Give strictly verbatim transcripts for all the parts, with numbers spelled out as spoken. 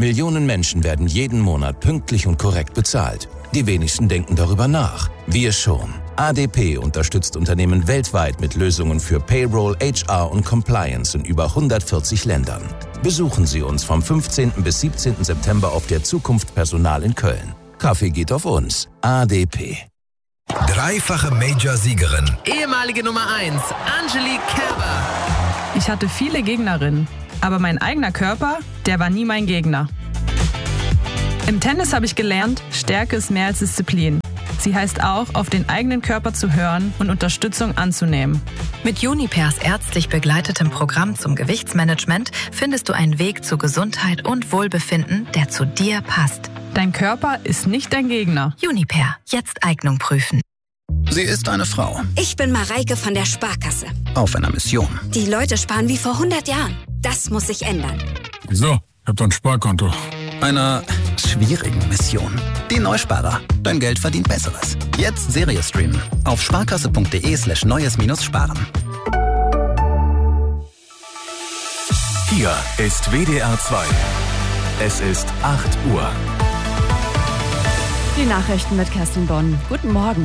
Millionen Menschen werden jeden Monat pünktlich und korrekt bezahlt. Die wenigsten denken darüber nach. Wir schon. A D P unterstützt Unternehmen weltweit mit Lösungen für Payroll, H R und Compliance in über hundertvierzig Ländern. Besuchen Sie uns vom fünfzehnten bis siebzehnten September auf der Zukunft Personal in Köln. Kaffee geht auf uns. A D P. Dreifache Major-Siegerin. Ehemalige Nummer eins, Angelique Kerber. Ich hatte viele Gegnerinnen, aber mein eigener Körper, der war nie mein Gegner. Im Tennis habe ich gelernt, Stärke ist mehr als Disziplin. Sie heißt auch, auf den eigenen Körper zu hören und Unterstützung anzunehmen. Mit Junipers ärztlich begleitetem Programm zum Gewichtsmanagement findest du einen Weg zu Gesundheit und Wohlbefinden, der zu dir passt. Dein Körper ist nicht dein Gegner. Juniper, jetzt Eignung prüfen. Sie ist eine Frau. Ich bin Mareike von der Sparkasse. Auf einer Mission. Die Leute sparen wie vor hundert Jahren. Das muss sich ändern. Wieso? Ich hab doch ein Sparkonto. Einer schwierigen Mission. Die Neusparer. Dein Geld verdient Besseres. Jetzt Serie streamen. Auf sparkasse.de slash neues minus sparen. Hier ist W D R zwei. Es ist acht Uhr. Die Nachrichten mit Kerstin Bonn. Guten Morgen.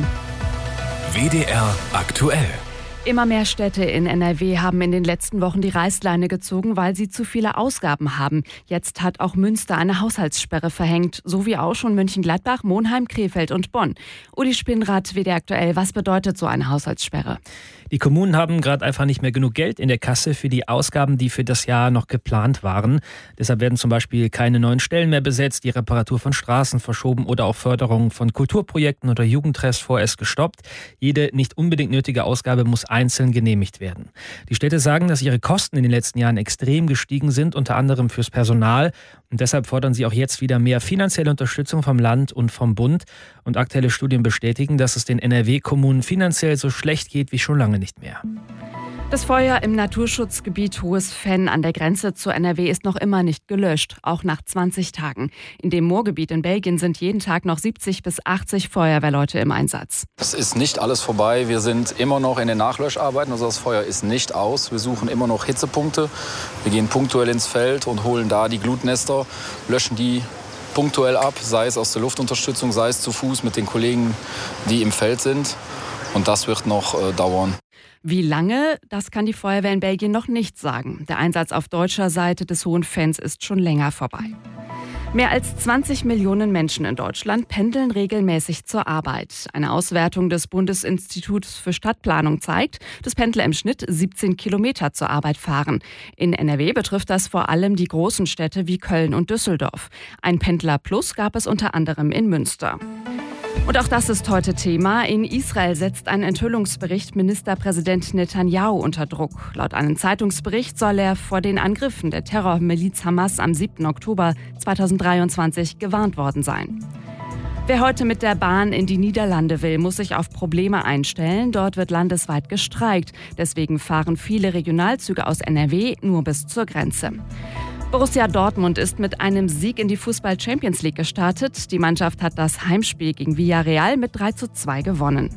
W D R aktuell. Immer mehr Städte in N R W haben in den letzten Wochen die Reißleine gezogen, weil sie zu viele Ausgaben haben. Jetzt hat auch Münster eine Haushaltssperre verhängt, so wie auch schon Mönchengladbach, Monheim, Krefeld und Bonn. Uli Spinnrad, W D R aktuell, was bedeutet so eine Haushaltssperre? Die Kommunen haben gerade einfach nicht mehr genug Geld in der Kasse für die Ausgaben, die für das Jahr noch geplant waren. Deshalb werden zum Beispiel keine neuen Stellen mehr besetzt, die Reparatur von Straßen verschoben oder auch Förderung von Kulturprojekten oder Jugendtreffs vorerst gestoppt. Jede nicht unbedingt nötige Ausgabe muss einzeln genehmigt werden. Die Städte sagen, dass ihre Kosten in den letzten Jahren extrem gestiegen sind, unter anderem fürs Personal. Und deshalb fordern sie auch jetzt wieder mehr finanzielle Unterstützung vom Land und vom Bund. Und aktuelle Studien bestätigen, dass es den N R W-Kommunen finanziell so schlecht geht wie schon lange nicht mehr. Das Feuer im Naturschutzgebiet Hohes Venn an der Grenze zu N R W ist noch immer nicht gelöscht, auch nach zwanzig Tagen. In dem Moorgebiet in Belgien sind jeden Tag noch siebzig bis achtzig Feuerwehrleute im Einsatz. Es ist nicht alles vorbei. Wir sind immer noch in den Nachlöscharbeiten. Also das Feuer ist nicht aus. Wir suchen immer noch Hitzepunkte. Wir gehen punktuell ins Feld und holen da die Glutnester, löschen die punktuell ab, sei es aus der Luftunterstützung, sei es zu Fuß mit den Kollegen, die im Feld sind. Und das wird noch äh, dauern. Wie lange, das kann die Feuerwehr in Belgien noch nicht sagen. Der Einsatz auf deutscher Seite des Hohen Venns ist schon länger vorbei. Mehr als zwanzig Millionen Menschen in Deutschland pendeln regelmäßig zur Arbeit. Eine Auswertung des Bundesinstituts für Stadtplanung zeigt, dass Pendler im Schnitt siebzehn Kilometer zur Arbeit fahren. In N R W betrifft das vor allem die großen Städte wie Köln und Düsseldorf. Ein Pendler Plus gab es unter anderem in Münster. Und auch das ist heute Thema. In Israel setzt ein Enthüllungsbericht Ministerpräsident Netanyahu unter Druck. Laut einem Zeitungsbericht soll er vor den Angriffen der Terrormiliz Hamas am siebten Oktober zweitausenddreiundzwanzig gewarnt worden sein. Wer heute mit der Bahn in die Niederlande will, muss sich auf Probleme einstellen. Dort wird landesweit gestreikt. Deswegen fahren viele Regionalzüge aus N R W nur bis zur Grenze. Borussia Dortmund ist mit einem Sieg in die Fußball-Champions League gestartet. Die Mannschaft hat das Heimspiel gegen Villarreal mit drei zu zwei gewonnen.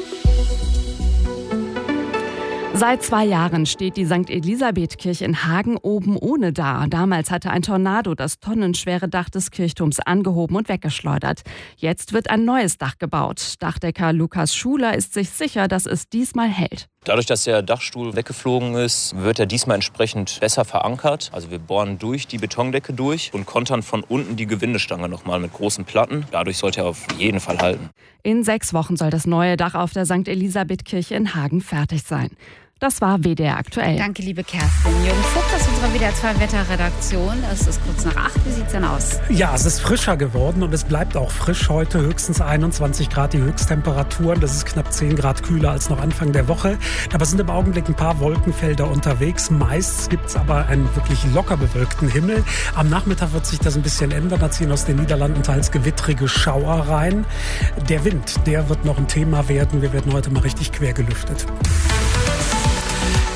Seit zwei Jahren steht die Sankt Elisabeth-Kirche in Hagen oben ohne da. Damals hatte ein Tornado das tonnenschwere Dach des Kirchturms angehoben und weggeschleudert. Jetzt wird ein neues Dach gebaut. Dachdecker Lukas Schuler ist sich sicher, dass es diesmal hält. Dadurch, dass der Dachstuhl weggeflogen ist, wird er diesmal entsprechend besser verankert. Also wir bohren durch die Betondecke durch und kontern von unten die Gewindestange nochmal mit großen Platten. Dadurch sollte er auf jeden Fall halten. In sechs Wochen soll das neue Dach auf der Sankt Elisabeth-Kirche in Hagen fertig sein. Das war W D R aktuell. Danke, liebe Kerstin. Jürgen Vogt aus unserer W D R zwei Wetterredaktion. Es ist kurz nach acht. Wie sieht's denn aus? Ja, es ist frischer geworden und es bleibt auch frisch. Heute höchstens einundzwanzig Grad die Höchsttemperaturen. Das ist knapp zehn Grad kühler als noch Anfang der Woche. Dabei sind im Augenblick ein paar Wolkenfelder unterwegs. Meist gibt's aber einen wirklich locker bewölkten Himmel. Am Nachmittag wird sich das ein bisschen ändern. Da ziehen aus den Niederlanden teils gewittrige Schauer rein. Der Wind, der wird noch ein Thema werden. Wir werden heute mal richtig quer gelüftet.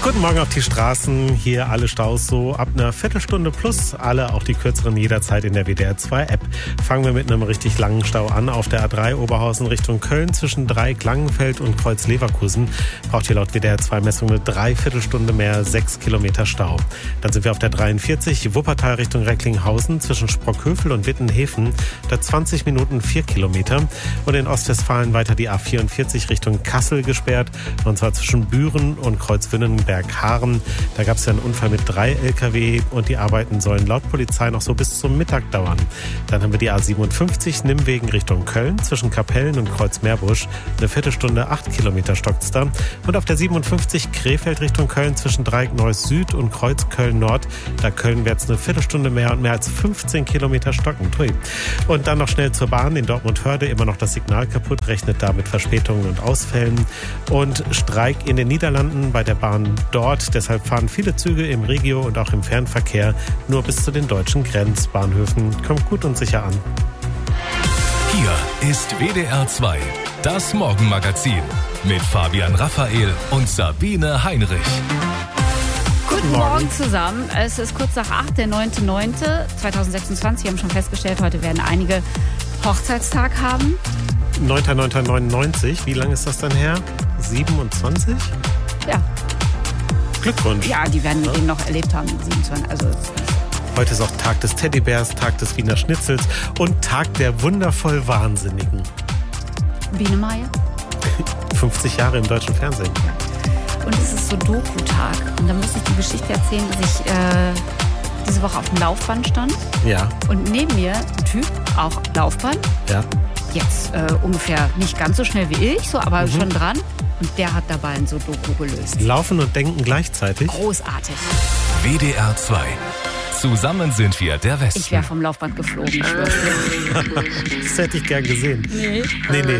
Guten Morgen auf die Straßen. Hier alle Staus so ab einer Viertelstunde plus. Alle, auch die kürzeren, jederzeit in der W D R zwei App. Fangen wir mit einem richtig langen Stau an. Auf der A drei Oberhausen Richtung Köln zwischen Dreieck Langenfeld und Kreuz Leverkusen. Braucht hier laut W D R zwei Messung eine Dreiviertelstunde mehr, sechs Kilometer Stau. Dann sind wir auf der dreiundvierzig Wuppertal Richtung Recklinghausen zwischen Sprockhövel und Wittenhäfen. Da zwanzig Minuten, vier Kilometer. Und in Ostwestfalen weiter die A vierundvierzig Richtung Kassel gesperrt. Und zwar zwischen Büren und Kreuzwünnenberg. Haaren. Da gab es ja einen Unfall mit drei L K W und die Arbeiten sollen laut Polizei noch so bis zum Mittag dauern. Dann haben wir die A siebenundfünfzig Nimmwegen Richtung Köln zwischen Kapellen und Kreuzmeerbusch. Eine Viertelstunde, acht Kilometer stockt's da. Und auf der siebenundfünfzig Krefeld Richtung Köln zwischen Dreieck Neuss Süd und Kreuz Köln Nord. Da Köln wird's eine Viertelstunde mehr und mehr als fünfzehn Kilometer stocken. Tui. Und dann noch schnell zur Bahn in Dortmund-Hörde. Immer noch das Signal kaputt, rechnet da mit Verspätungen und Ausfällen. Und Streik in den Niederlanden bei der Bahn dort. Deshalb fahren viele Züge im Regio- und auch im Fernverkehr nur bis zu den deutschen Grenzbahnhöfen. Kommt gut und sicher an. Hier ist W D R zwei, das Morgenmagazin mit Fabian Raphael und Sabine Heinrich. Guten Morgen zusammen. Es ist kurz nach acht, der neunter neunter zweitausendsechsundzwanzig. Wir haben schon festgestellt, heute werden einige Hochzeitstag haben. neunter neunter neunundneunzig, wie lange ist das dann her? siebenundzwanzig? Ja. Glückwunsch. Ja, die werden mit ihm noch erlebt haben, siebenundzwanzig. Also heute ist auch Tag des Teddybärs, Tag des Wiener Schnitzels und Tag der wundervoll Wahnsinnigen. Biene Meier. fünfzig Jahre im deutschen Fernsehen. Und es ist so Doku-Tag. Und da muss ich die Geschichte erzählen, dass ich äh, diese Woche auf dem Laufband stand. Ja. Und neben mir ein Typ, auch Laufband. Ja. Jetzt äh, ungefähr nicht ganz so schnell wie ich, so, aber mhm. schon dran. Und der hat dabei ein Sudoku gelöst. Laufen und denken gleichzeitig? Großartig. W D R zwei. Zusammen sind wir der Westen. Ich wäre vom Laufband geflogen, ich schwör's dir. Das hätte ich gern gesehen. Nee. Nee, nee.